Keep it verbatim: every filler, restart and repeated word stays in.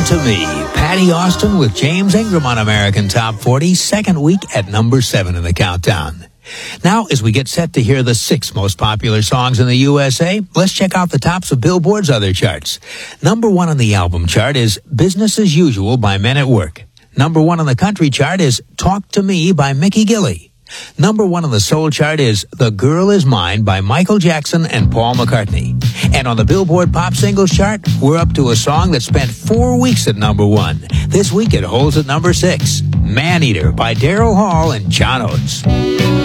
to Me. Patty Austin with James Ingram on American Top forty, second week at number seven in the countdown. Now, as we get set to hear the six most popular songs in the U S A, let's check out the tops of Billboard's other charts. Number one on the album chart is Business as Usual by Men at Work. Number one on the country chart is Talk to Me by Mickey Gilley. Number one on the soul chart is The Girl Is Mine by Michael Jackson and Paul McCartney. And on the Billboard Pop Singles chart, we're up to a song that spent four weeks at number one. This week it holds at number six, Man Eater by Daryl Hall and John Oates.